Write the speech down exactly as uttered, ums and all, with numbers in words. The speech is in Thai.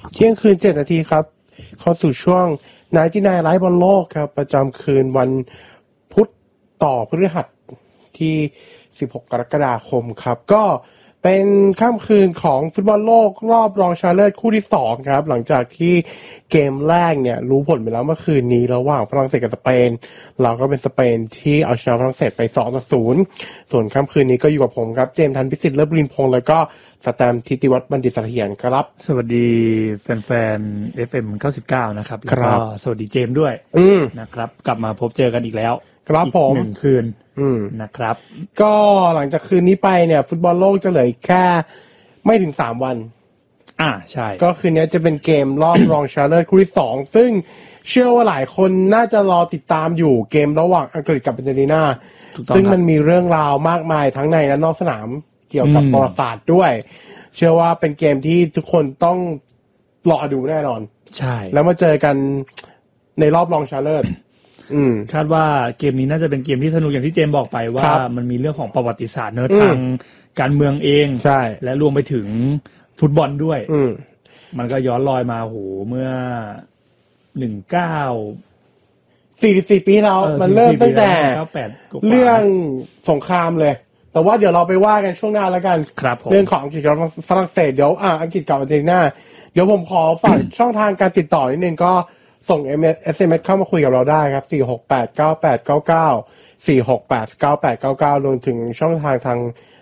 เที่ยงคืนเจ็ดนาทีครับเข้าสู่ช่วงนายที่นายไลฟ์บอลโลกครับประจำคืนวันพุธต่อพฤหัสที่สิบหกกรกฎาคมครับก็เป็นค่ำคืนของฟุตบอลโลกรอบรองชนะเลิศคู่ที่สองครับหลังจากที่เกมแรกเนี่ยรู้ผลไปแล้วเมื่อคืนนี้ระหว่างฝรั่งเศสกับสเปนเราก็เป็นสเปนที่เอาชนะฝรั่งเศสไปสองต่อศูนย์ส่วนค่ำคืนนี้ก็อยู่กับผมครับเจมส์ทันพิสิทธิ์เลิศบุรินทร์พงษ์แล้วก็สแตมป์ธิติวัฒน์บัณฑิตเสถียรครับสวัสดีแฟนๆ เอฟ เอ็ม เก้าสิบเก้านะครับแล้วก็สวัสดีเจมส์ด้วยนะครับกลับมาพบเจอกันอีกแล้วครับผมหนึ่งคืนนะครับก็หลังจากคืนนี้ไปเนี่ยฟุตบอลโลกจะเหลืออีกแค่ไม่ถึงสามวันอ่าใช่ก็คืนนี้จะเป็นเกมรอบ รองชนะเลิศคู่ที่สองซึ่งเชื่อว่าหลายคนน่าจะรอติดตามอยู่เกมระหว่างอังกฤษกับอาร์เจนตินาซึ่งมันมีเรื่องราวมากมายทั้งในและนอกสนามเกี่ยวกับประวัติศาสตร์ด้วยเชื่อว่าเป็นเกมที่ทุกคนต้องรอดูแน่นอนใช่แล้วมาเจอกันในรอบรองชนะเลิศคาดว่าเกมนี้น่าจะเป็นเกมที่สนุกอย่างที่เจมบอกไปว่ามันมีเรื่องของประวัติศาสตร์เนื้อทางการเมืองเองและรวมไปถึงฟุตบอลด้วยมันก็ย้อนรอยมาโหเมื่อหนึ่งเก้าสี่สิบสี่ปีแล้วมันเริ่มตั้งแต่เรื่องสงครามเลยแต่ว่าเดี๋ยวเราไปว่ากันช่วงหน้าแล้วกันเรื่องของอังกฤษกับฝรั่งเศสเดี๋ยวอ่าอังกฤษกับอาร์เจนตินาเดี๋ยวผมขอฝากช่องทางการติดต่อนิดนึงก็ส่ง เอส เอ็ม เอส เข้ามาคุยกับเราได้ครับสี่ หก แปด เก้า แปด เก้า เก้า สี่ หก แปด เก้า แปด เก้า เก้ารวมถึงช่องทางทาง